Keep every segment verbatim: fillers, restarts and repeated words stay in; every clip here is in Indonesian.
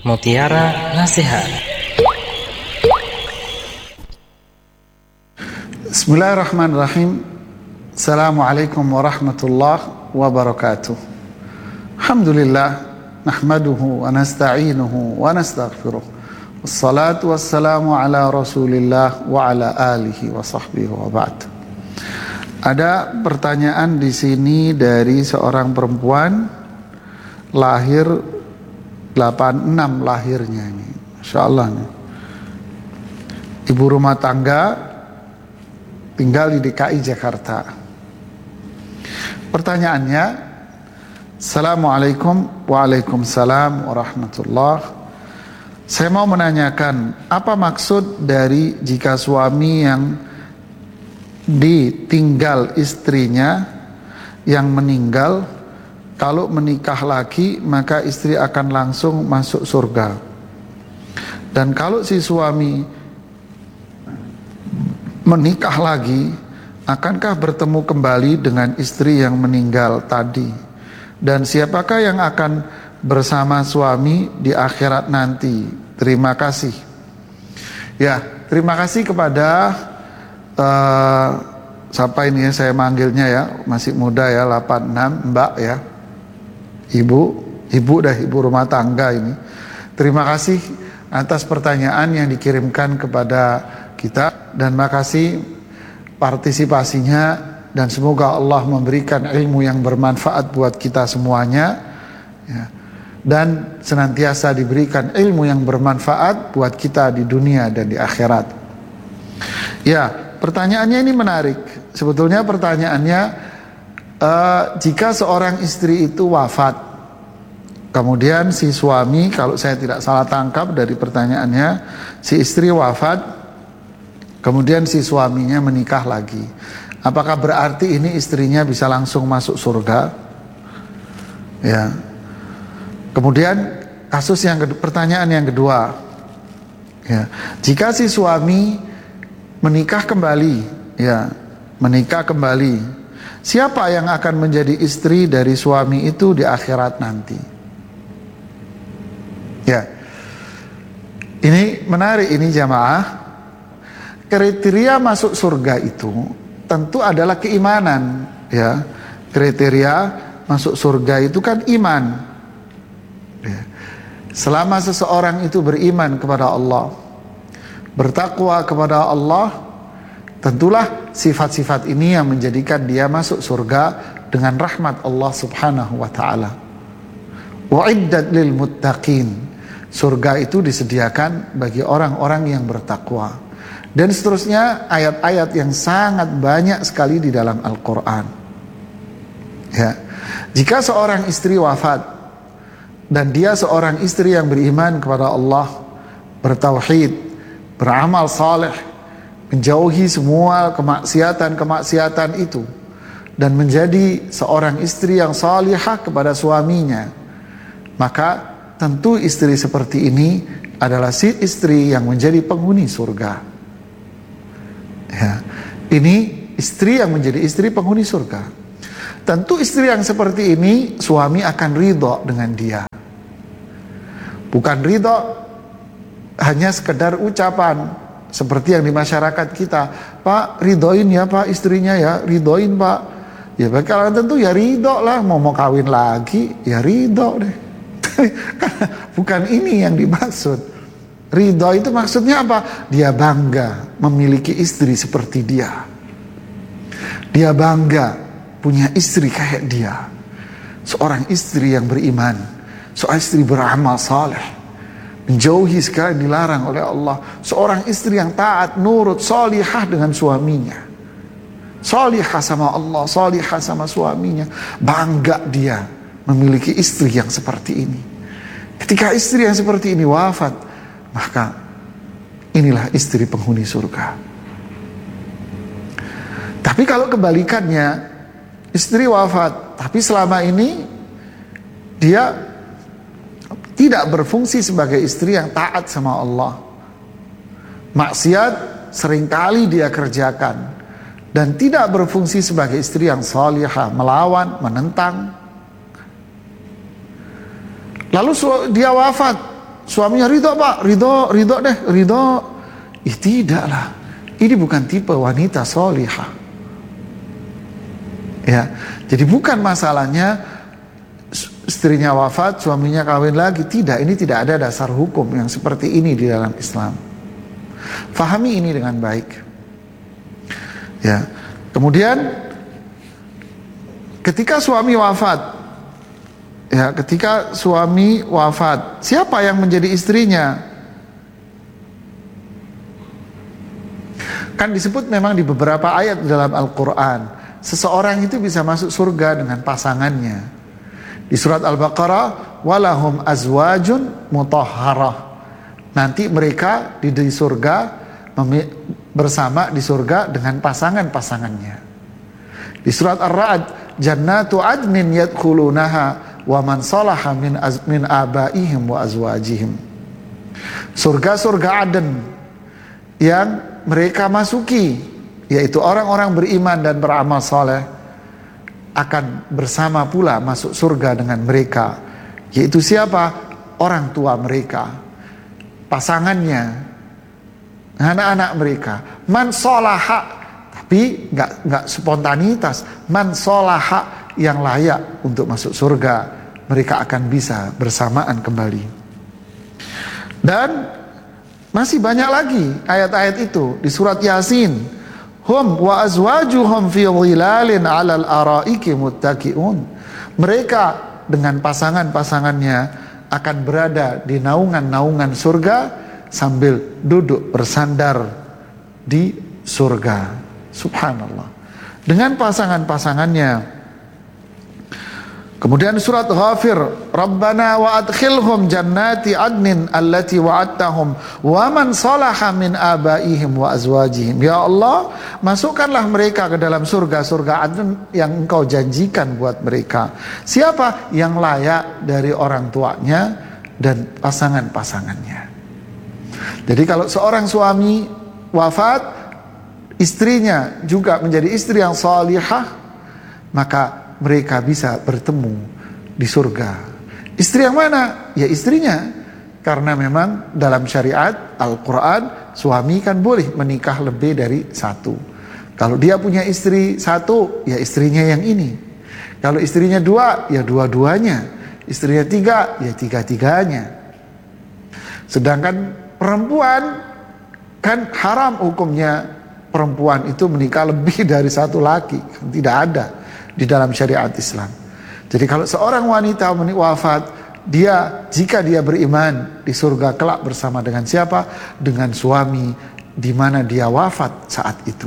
Mutiara Nasihat. Bismillahirrahmanirrahim. Assalamualaikum warahmatullahi wabarakatuh. Alhamdulillah, nahmaduhu wa nasta'inuhu wa nastaghfiruh. Wassalatu wassalamu ala Rasulillah wa ala alihi wa sahbihi wa ba'd. Ada pertanyaan di sini dari seorang perempuan, lahir delapan puluh enam lahirnya ini, Masya Allah nih. Ibu rumah tangga, tinggal di D K I Jakarta. Pertanyaannya, Assalamualaikum. Waalaikumsalam warahmatullah. Saya mau menanyakan, apa maksud dari jika suami yang ditinggal istrinya yang meninggal, kalau menikah lagi maka istri akan langsung masuk surga. Dan kalau si suami menikah lagi, akankah bertemu kembali dengan istri yang meninggal tadi? Dan siapakah yang akan bersama suami di akhirat nanti? Terima kasih. Ya, terima kasih kepada uh, siapa ini ya, saya manggilnya ya, masih muda ya, delapan puluh enam, Mbak ya. Ibu, ibu dah, ibu rumah tangga ini. Terima kasih atas pertanyaan yang dikirimkan kepada kita, dan makasih partisipasinya, dan semoga Allah memberikan ilmu yang bermanfaat buat kita semuanya ya, dan senantiasa diberikan ilmu yang bermanfaat buat kita di dunia dan di akhirat. Ya, pertanyaannya ini menarik. Sebetulnya pertanyaannya, Uh, jika seorang istri itu wafat, kemudian si suami, kalau saya tidak salah tangkap dari pertanyaannya, si istri wafat, kemudian si suaminya menikah lagi, apakah berarti ini istrinya bisa langsung masuk surga? Ya. Kemudian kasus yang kedua, pertanyaan yang kedua, ya, jika si suami menikah kembali, ya, menikah kembali, siapa yang akan menjadi istri dari suami itu di akhirat nanti? Ya, ini menarik ini jamaah. Kriteria masuk surga itu tentu adalah keimanan. Ya, kriteria masuk surga itu kan iman. Ya. Selama seseorang itu beriman kepada Allah, bertakwa kepada Allah, tentulah sifat-sifat ini yang menjadikan dia masuk surga dengan rahmat Allah subhanahu wa ta'ala. Wa'iddat lil muttaqin. Surga itu disediakan bagi orang-orang yang bertakwa. Dan seterusnya ayat-ayat yang sangat banyak sekali di dalam Al-Quran. Ya. Jika seorang istri wafat dan dia seorang istri yang beriman kepada Allah, bertauhid, beramal saleh, menjauhi semua kemaksiatan-kemaksiatan itu, dan menjadi seorang istri yang salihah kepada suaminya, maka tentu istri seperti ini adalah si istri yang menjadi penghuni surga. Ya, ini istri yang menjadi istri penghuni surga. Tentu istri yang seperti ini suami akan ridho dengan dia. Bukan ridho hanya sekedar ucapan seperti yang di masyarakat kita, Pak ridhoin ya Pak istrinya ya, ridhoin Pak. Ya bakalan tentu ya ridho lah, mau mau kawin lagi ya ridho deh. Bukan ini yang dimaksud. Ridho itu maksudnya apa? Dia bangga memiliki istri seperti dia. Dia bangga punya istri kayak dia. Seorang istri yang beriman, seorang istri beramal saleh, menjauhi segala yang dilarang oleh Allah. Seorang istri yang taat, nurut, salihah dengan suaminya, salihah sama Allah, salihah sama suaminya. Bangga dia memiliki istri yang seperti ini. Ketika istri yang seperti ini wafat, maka inilah istri penghuni surga. Tapi kalau kebalikannya, istri wafat tapi selama ini dia tidak berfungsi sebagai istri yang taat sama Allah, maksiat seringkali dia kerjakan, dan tidak berfungsi sebagai istri yang salihah, melawan, menentang. Lalu dia wafat, suaminya ridho pak, ridho, ridho deh, ridho. Ih, tidaklah. Ini bukan tipe wanita solihah. Ya, jadi bukan masalahnya istrinya wafat, suaminya kawin lagi. Tidak, ini tidak ada dasar hukum yang seperti ini di dalam Islam. Fahami ini dengan baik. Ya, kemudian ketika suami wafat, ya, ketika suami wafat, siapa yang menjadi istrinya? Kan disebut memang di beberapa ayat dalam Al-Quran, seseorang itu bisa masuk surga dengan pasangannya. Di surat Al-Baqarah, walahum azwajun mutahharah. Nanti mereka di, di surga bersama di surga dengan pasangan-pasangannya. Di surat Ar-Ra'd, jannatu adnin yadkhulunaha wa man salaha min az, min abaihim wa azwajihim. Surga-surga Aden yang mereka masuki, yaitu orang-orang beriman dan beramal saleh, akan bersama pula masuk surga dengan mereka. Yaitu siapa? Orang tua mereka, pasangannya, anak-anak mereka. Man salaha, tapi nggak nggak spontanitas. Man salaha, yang layak untuk masuk surga, mereka akan bisa bersamaan kembali. Dan masih banyak lagi ayat-ayat itu di surat Yasin. Hum wa azwajuhum fi dhilalin 'alal araiki muttaqiun. Mereka dengan pasangan-pasangannya akan berada di naungan-naungan surga sambil duduk bersandar di surga. Subhanallah. Dengan pasangan-pasangannya. Kemudian surat Ghafir, Rabbana wa adkhilhum jannati adnin allati wa'adtahum wa man salaha min abaihim wa azwajihim. Ya Allah, masukkanlah mereka ke dalam surga-surga adn yang engkau janjikan buat mereka. Siapa? Yang layak dari orang tuanya dan pasangan-pasangannya. Jadi kalau seorang suami wafat, istrinya juga menjadi istri yang salihah, maka mereka bisa bertemu di surga. Istri yang mana? Ya istrinya. Karena memang dalam syariat Al-Quran, suami kan boleh menikah lebih dari satu. Kalau dia punya istri satu, ya istrinya yang ini. Kalau istrinya dua, ya dua-duanya. Istrinya tiga, ya tiga-tiganya. Sedangkan perempuan, kan haram hukumnya perempuan itu menikah lebih dari satu laki. Tidak ada di dalam syariat Islam. Jadi kalau seorang wanita wafat, dia jika dia beriman di surga kelak bersama dengan siapa? Dengan suami di mana dia wafat saat itu.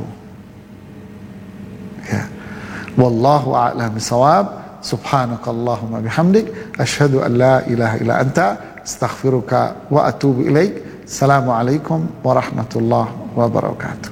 Ya. Wallahu a'lam bishawab. Subhanakallahumma bihamdik, asyhadu an la ilaha illa anta, astaghfiruka wa atubu ilaik. Assalamualaikum warahmatullahi wabarakatuh.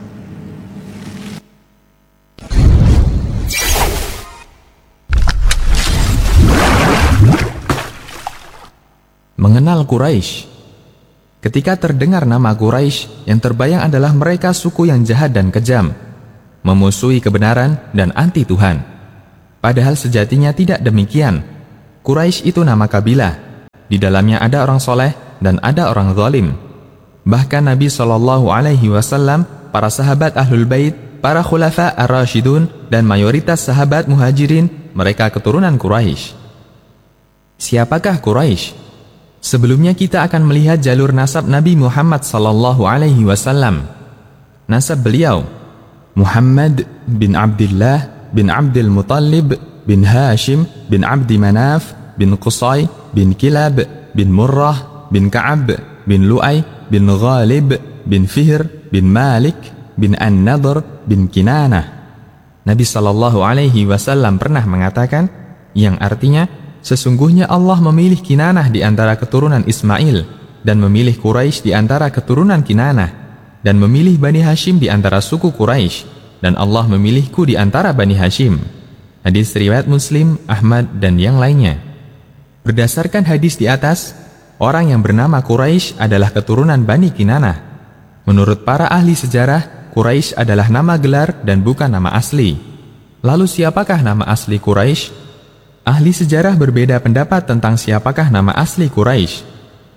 Mengenal Quraisy. Ketika terdengar nama Quraisy, yang terbayang adalah mereka suku yang jahat dan kejam, memusuhi kebenaran dan anti Tuhan. Padahal sejatinya tidak demikian. Quraisy itu nama kabilah. Di dalamnya ada orang soleh dan ada orang zalim. Bahkan Nabi shallallahu alaihi wasallam, para sahabat Ahlul Bait, para khulafa ar-rasyidun, dan mayoritas sahabat muhajirin, mereka keturunan Quraisy. Siapakah Quraisy? Sebelumnya kita akan melihat jalur nasab Nabi Muhammad sallallahu alaihi wasallam. Nasab beliau, Muhammad bin Abdullah bin Abdul Muttalib bin Hashim bin Abdi Manaf bin Qusay bin Kilab bin Murrah bin Ka'ab bin Lu'ay bin Ghalib bin Fihr bin Malik bin An-Nadr bin Kinanah. Nabi sallallahu alaihi wasallam pernah mengatakan, yang artinya, sesungguhnya Allah memilih Kinanah di antara keturunan Ismail, dan memilih Quraisy di antara keturunan Kinanah, dan memilih Bani Hashim di antara suku Quraisy, dan Allah memilihku di antara Bani Hashim. Hadis riwayat Muslim, Ahmad, dan yang lainnya. Berdasarkan hadis di atas, orang yang bernama Quraisy adalah keturunan Bani Kinanah. Menurut para ahli sejarah, Quraisy adalah nama gelar dan bukan nama asli. Lalu siapakah nama asli Quraisy? Ahli sejarah berbeda pendapat tentang siapakah nama asli Quraisy.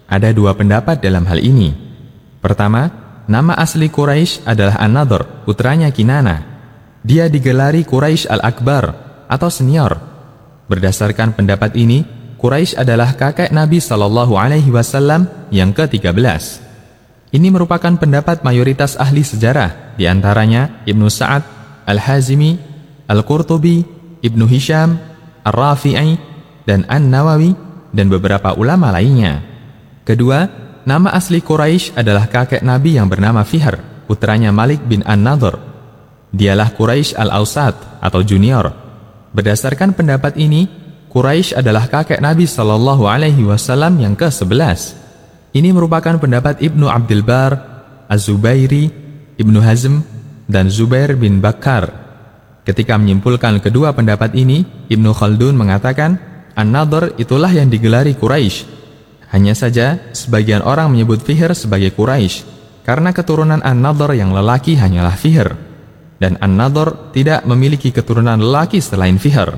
Ada dua pendapat dalam hal ini. Pertama, nama asli Quraisy adalah An-Nadhr, putranya Kinana. Dia digelari Quraisy Al-Akbar atau senior. Berdasarkan pendapat ini, Quraisy adalah kakek Nabi Shallallahu Alaihi Wasallam yang ke tiga belas. Ini merupakan pendapat mayoritas ahli sejarah, di antaranya Ibnu Sa'ad, Al-Hazimi, Al-Qurtubi, Ibnu Hisham, Ar-Rafi'i, dan An-Nawawi, dan beberapa ulama lainnya. Kedua, nama asli Quraisy adalah kakek Nabi yang bernama Fihr, putranya Malik bin An-Nadhr. Dialah Quraisy Al-Awsat atau junior. Berdasarkan pendapat ini, Quraisy adalah kakek Nabi Shallallahu Alaihi Wasallam yang ke sebelas. Ini merupakan pendapat Ibnu Abdul Bar, Az-Zubairi, Ibnu Hazm, dan Zubair bin Bakkar. Ketika menyimpulkan kedua pendapat ini, Ibnu Khaldun mengatakan, An-Nadhr itulah yang digelari Quraisy. Hanya saja, sebagian orang menyebut Fihr sebagai Quraisy, karena keturunan An-Nadhr yang lelaki hanyalah Fihr, dan An-Nadhr tidak memiliki keturunan lelaki selain Fihr.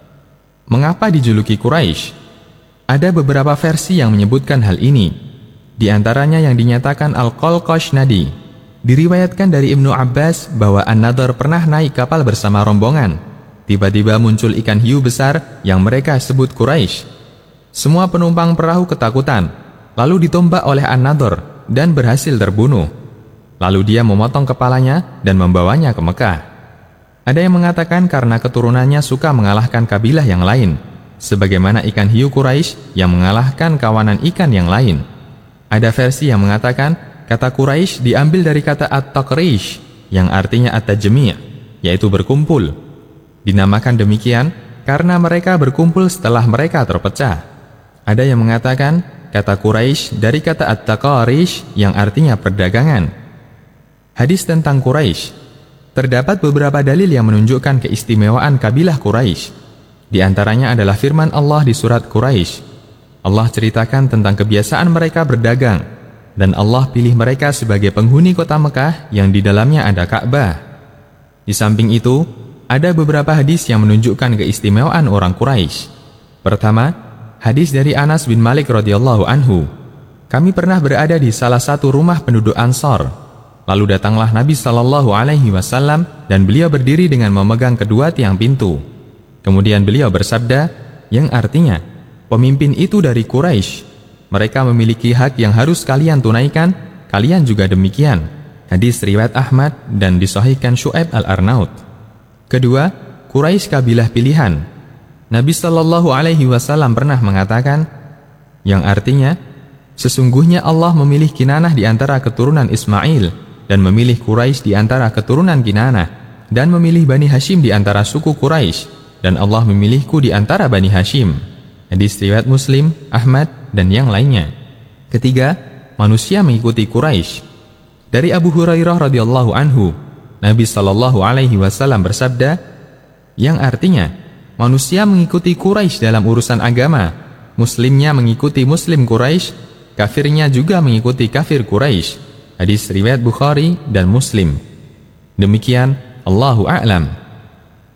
Mengapa dijuluki Quraisy? Ada beberapa versi yang menyebutkan hal ini. Di antaranya yang dinyatakan Al-Qalqashnadi. Diriwayatkan dari Ibnu Abbas bahwa An-Nadhr pernah naik kapal bersama rombongan. Tiba-tiba muncul ikan hiu besar yang mereka sebut Quraisy. Semua penumpang perahu ketakutan, lalu ditombak oleh An-Nadhr dan berhasil terbunuh. Lalu dia memotong kepalanya dan membawanya ke Mekah. Ada yang mengatakan karena keturunannya suka mengalahkan kabilah yang lain, sebagaimana ikan hiu Quraisy yang mengalahkan kawanan ikan yang lain. Ada versi yang mengatakan kata Quraisy diambil dari kata At-Taqrish yang artinya At-Tajmi', yaitu berkumpul. Dinamakan demikian karena mereka berkumpul setelah mereka terpecah. Ada yang mengatakan kata Quraisy dari kata At-Taqarish yang artinya perdagangan. Hadis tentang Quraisy. Terdapat beberapa dalil yang menunjukkan keistimewaan kabilah Quraisy. Di antaranya adalah firman Allah di surat Quraisy. Allah ceritakan tentang kebiasaan mereka berdagang, dan Allah pilih mereka sebagai penghuni kota Mekah yang di dalamnya ada Ka'bah. Di samping itu, ada beberapa hadis yang menunjukkan keistimewaan orang Quraisy. Pertama, hadis dari Anas bin Malik radhiyallahu anhu. Kami pernah berada di salah satu rumah penduduk Ansor. Lalu datanglah Nabi Shallallahu Alaihi Wasallam dan beliau berdiri dengan memegang kedua tiang pintu. Kemudian beliau bersabda, yang artinya, pemimpin itu dari Quraisy. Mereka memiliki hak yang harus kalian tunaikan, kalian juga demikian. Hadis riwayat Ahmad dan disahihkan Syu'aib Al-Arnaud. Kedua, Quraisy kabilah pilihan. Nabi Shallallahu Alaihi Wasallam pernah mengatakan, yang artinya, sesungguhnya Allah memilih Kinanah di antara keturunan Ismail, dan memilih Quraisy di antara keturunan Kinanah, dan memilih Bani Hashim di antara suku Quraisy, dan Allah memilihku di antara Bani Hashim. Hadis riwayat Muslim, Ahmad, dan yang lainnya. Ketiga, manusia mengikuti Quraisy. Dari Abu Hurairah radhiyallahu anhu, Nabi Shallallahu Alaihi Wasallam bersabda, yang artinya, manusia mengikuti Quraisy dalam urusan agama, Muslimnya mengikuti Muslim Quraisy, kafirnya juga mengikuti kafir Quraisy. Hadis riwayat Bukhari dan Muslim. Demikian, Allahu a'lam.